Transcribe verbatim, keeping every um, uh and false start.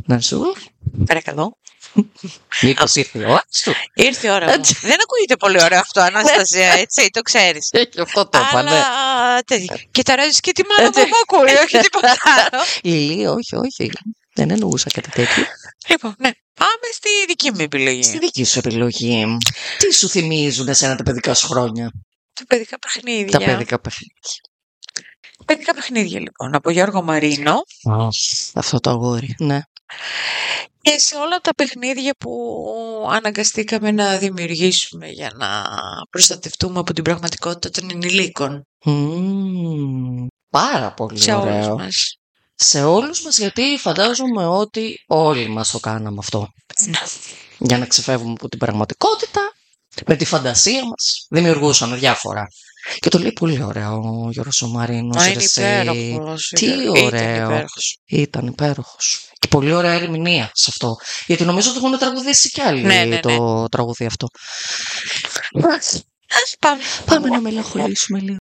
Να σου. Παρακαλώ. Μήπως ήρθε η ώρα του. Ήρθε η ώρα μου. Δεν ακούγεται πολύ ωραίο αυτό, Αναστασία, έτσι, το ξέρεις. Και αυτό το είπα, ναι. Αλλά κοιταράζεις και τη μάνα μου που ακούει, όχι τίποτα άλλο. Λιλή, όχι, όχι. Δεν εννοούσα κάτι τέτοιο. Λοιπόν, ναι. Πάμε στη δική μου επιλογή. Στη δική σου επιλογή. Τι σου θυμίζουν εσένα τα παιδικά σου χρόνια? Τα παιδικά παιχνίδια. Τα παιδικά παιχνίδια. Παιδικά παιχνίδια, λοιπόν, από Γιώργο Μαρίνο. Αυτό το αγόρι, ναι. Και σε όλα τα παιχνίδια που αναγκαστήκαμε να δημιουργήσουμε για να προστατευτούμε από την πραγματικότητα των ενηλίκων. Mm, πάρα πολύ σε ωραίο. όλους μας. Σε όλους μας, γιατί φαντάζομαι ότι όλοι μας το κάναμε αυτό. Ναι. Για να ξεφεύγουμε από την πραγματικότητα, με τη φαντασία μας, δημιουργούσαμε διάφορα. Και το λέει πολύ ωραίο ο Γιώργος ο Μαρίνος. Α, είναι υπέροχος. Τι ήταν ωραίο. υπέροχος. Ήταν υπέροχος. Και πολύ ωραία ερμηνεία σε αυτό. Γιατί νομίζω ότι έχουν τραγουδήσει κι άλλοι ναι, ναι, το ναι. τραγούδι αυτό. Ας πάμε. Πάμε να μελαγχολήσουμε λίγο.